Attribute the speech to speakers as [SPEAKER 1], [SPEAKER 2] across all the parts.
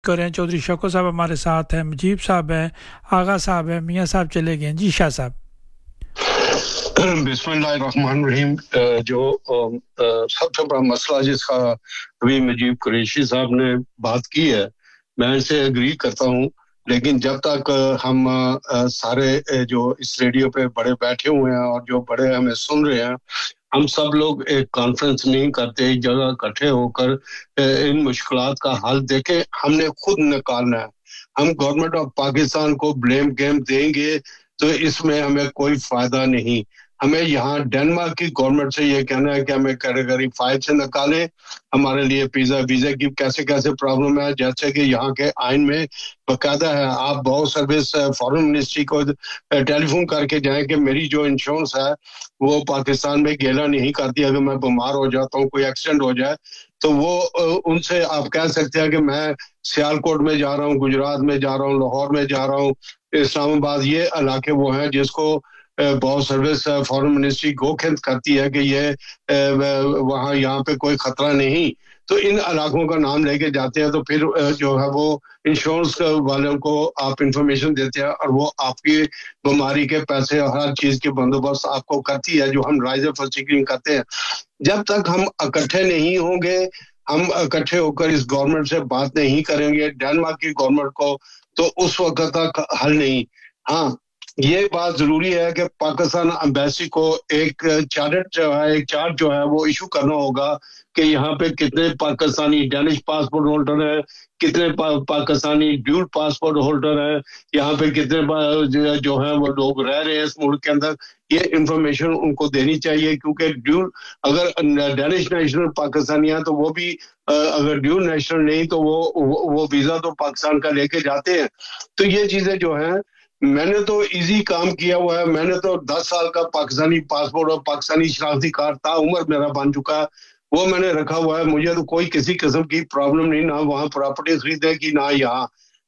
[SPEAKER 1] کر رہے ہیں چودھری شوکت صاحب ہمارے ساتھ ہیں, مجیب صاحب ہیں, آغا صاحب ہیں, میاں صاحب چلے گئے. جی شاہ صاحب.
[SPEAKER 2] بسم اللہ الرحمن الرحیم. جو سب سے بڑا مسئلہ جس کا ابھی مجیب قریشی صاحب نے بات کی ہے, میں اسے ایگری کرتا ہوں, لیکن جب تک ہم سارے جو اس ریڈیو پہ بڑے بیٹھے ہوئے ہیں اور جو بڑے ہمیں سن رہے ہیں, ہم سب لوگ ایک کانفرنس نہیں کرتے, ایک جگہ اکٹھے ہو کر ان مشکلات کا حل دیکھیں, ہم نے خود نکالنا ہے. ہم گورنمنٹ آف پاکستان کو بلیم گیم دیں گے تو اس میں ہمیں کوئی فائدہ نہیں. ہمیں یہاں ڈنمارک کی گورنمنٹ سے یہ کہنا ہے کہ ہمیں کیٹیگری 5 سے نکالیں. ہمارے لیے ویزا کی کیسے پرابلم ہے, جیسے کہ یہاں کے آئین میں باقاعدہ ہے, آپ بہت سروس فارن منسٹری کو ٹیلی فون کر کے جائیں کہ میری جو انشورنس ہے وہ پاکستان میں گیلا نہیں کرتی, اگر میں بیمار ہو جاتا ہوں, کوئی ایکسیڈنٹ ہو جائے تو وہ ان سے آپ کہہ سکتے ہیں کہ میں سیالکوٹ میں جا رہا ہوں, گجرات میں جا رہا ہوں, لاہور میں جا رہا ہوں, اسلام آباد, یہ علاقے وہ ہیں جس کو بہت سروس فارن منسٹری گوکھنت کرتی ہے کہ یہ وہاں یہاں پہ کوئی خطرہ نہیں, تو ان علاقوں کا نام لے کے جاتے ہیں, تو پھر جو ہے وہ انشورنس والوں کو آپ انفارمیشن دیتے ہیں اور وہ آپ کی بیماری کے پیسے اور ہر چیز کے بندوبست آپ کو کرتی ہے, جو ہم رائز فار سیکنگ کرتے ہیں. جب تک ہم اکٹھے نہیں ہوں گے, ہم اکٹھے ہو کر اس گورنمنٹ سے بات نہیں کریں گے, ڈنمارک کی گورنمنٹ کو, تو اس وقت تک حل نہیں. ہاں, یہ بات ضروری ہے کہ پاکستان امبیسی کو ایک چارٹ جو ہے وہ ایشو کرنا ہوگا کہ یہاں پہ کتنے پاکستانی ڈینش پاسپورٹ ہولڈر ہیں, کتنے پاکستانی ڈیول پاسپورٹ ہولڈر ہیں, یہاں پہ کتنے جو ہیں وہ لوگ رہ رہے ہیں اس ملک کے اندر. یہ انفارمیشن ان کو دینی چاہیے, کیونکہ ڈیول اگر ڈینش نیشنل پاکستانی ہیں تو وہ بھی اگر ڈیول نیشنل نہیں تو وہ ویزا تو پاکستان کا لے کے جاتے ہیں. تو یہ چیزیں جو ہیں, میں نے تو ایزی کام کیا ہوا ہے, میں نے تو 10 سال کا پاکستانی پاسپورٹ اور پاکستانی شناختی کارڈ تا عمر میرا بن چکا ہے, وہ میں نے رکھا ہوا ہے. مجھے تو کوئی کسی قسم کی پرابلم نہیں, نہ وہاں پراپرٹی خریدنے کی نہ یہاں.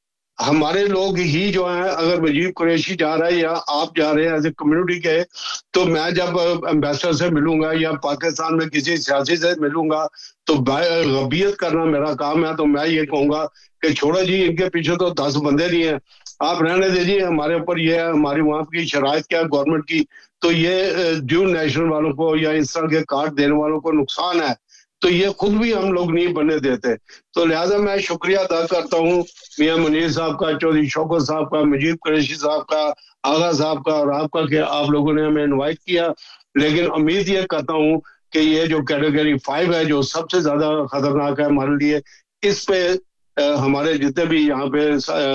[SPEAKER 2] ہمارے لوگ ہی جو ہیں, اگر مجیب قریشی جا رہا ہے یا آپ جا رہے ہیں ایز اے کمیونٹی کے, تو میں جب امبیسڈر سے ملوں گا یا پاکستان میں کسی سیاسی سے ملوں گا تو غیبیت کرنا میرا کام ہے, تو میں یہ کہوں گا کہ چھوڑو جی, ان کے پیچھے تو 10 بندے نہیں ہیں, آپ رہنے دیجیے, ہمارے اوپر یہ ہے, ہماری وہاں کی شرائط کیا گورنمنٹ کی, تو یہ ڈیول نیشنل والوں کو یا اس طرح کے کارڈ دینے والوں کو نقصان ہے, تو یہ خود بھی ہم لوگ نہیں بننے دیتے. تو لہٰذا میں شکریہ ادا کرتا ہوں میاں منیر صاحب کا, چودھری شوکت صاحب کا, مجیب قریشی صاحب کا, آغا صاحب کا اور آپ کا کہ آپ لوگوں نے ہمیں انوائٹ کیا. لیکن امید یہ کرتا ہوں کہ یہ جو کیٹیگری 5 ہے جو سب سے زیادہ خطرناک ہے ہمارے لیے, اس پہ ہمارے جتنے بھی یہاں پہ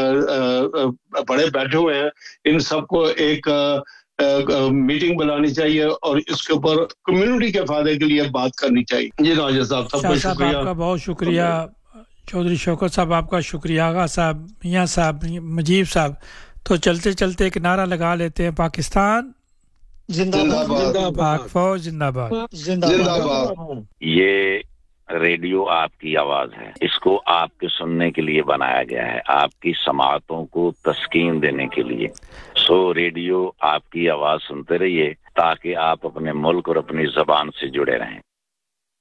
[SPEAKER 2] بڑے بیٹھے ہوئے ہیں ان سب کو ایک میٹنگ بلانی چاہیے اور اس کے اوپر کمیونٹی کے فائدے کے لیے بات کرنی چاہیے. جی راجہ صاحب, سب کو شکریہ.
[SPEAKER 1] آپ کا بہت شکریہ چودھری شوکت صاحب, آپ کا شکریہ, آغا صاحب, میاں صاحب, مجیب صاحب. تو چلتے چلتے ایک نعرہ لگا لیتے ہیں, پاکستان
[SPEAKER 2] زندہ باد,
[SPEAKER 1] پاک فوج زندہ باد,
[SPEAKER 2] زندہ باد.
[SPEAKER 3] یہ ریڈیو آپ کی آواز ہے, اس کو آپ کے سننے کے لیے بنایا گیا ہے, آپ کی سماعتوں کو تسکین دینے کے لیے. سو ریڈیو آپ کی آواز سنتے رہیے تاکہ آپ اپنے ملک اور اپنی زبان سے جڑے رہیں.